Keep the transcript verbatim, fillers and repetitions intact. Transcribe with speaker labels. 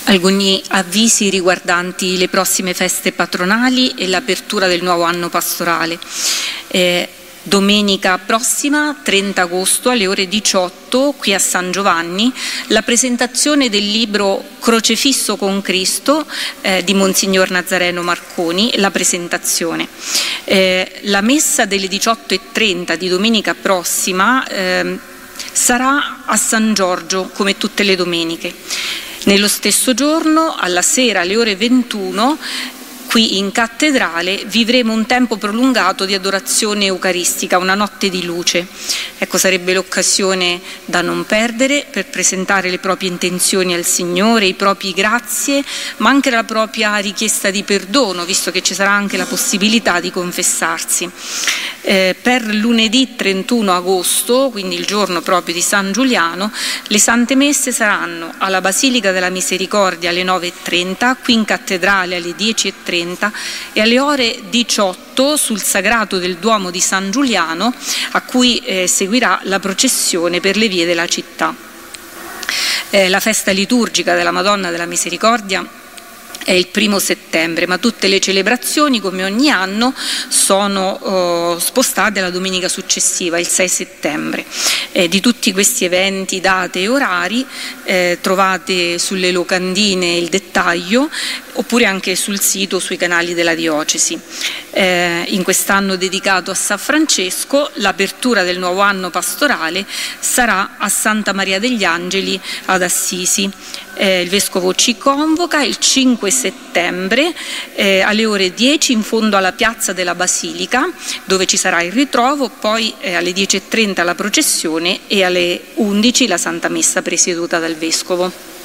Speaker 1: Alcuni avvisi riguardanti le prossime feste patronali e l'apertura del nuovo anno pastorale. Eh, Domenica prossima, trenta agosto, alle ore diciotto, qui a San Giovanni, la presentazione del libro Crocefisso con Cristo eh, di Monsignor Nazareno Marconi, la presentazione. Eh, la messa delle diciotto e trenta di domenica prossima eh, sarà a San Giorgio, come tutte le domeniche. Nello stesso giorno, alla sera, alle ore ventuno, qui in cattedrale vivremo un tempo prolungato di adorazione eucaristica, una notte di luce. Ecco, sarebbe l'occasione da non perdere per presentare le proprie intenzioni al Signore, i propri grazie, ma anche la propria richiesta di perdono, visto che ci sarà anche la possibilità di confessarsi. Eh, per lunedì trentuno agosto, quindi il giorno proprio di San Giuliano, le Sante Messe saranno alla Basilica della Misericordia alle nove e trenta, qui in cattedrale alle dieci e trenta e alle ore diciotto sul Sagrato del Duomo di San Giuliano, a cui eh, seguirà la processione per le vie della città. Eh, la festa liturgica della Madonna della Misericordia è il primo settembre, ma tutte le celebrazioni, come ogni anno, sono oh, spostate alla domenica successiva, il sei settembre. Eh, di tutti questi eventi, date e orari eh, trovate sulle locandine il dettaglio, oppure anche sul sito, sui canali della diocesi. Eh, in quest'anno dedicato a San Francesco, l'apertura del nuovo anno pastorale sarà a Santa Maria degli Angeli ad Assisi. Eh, il Vescovo ci convoca il cinque settembre eh, alle ore dieci in fondo alla piazza della Basilica, dove ci sarà il ritrovo, poi eh, alle dieci e trenta la processione e alle undici la Santa Messa presieduta dal Vescovo.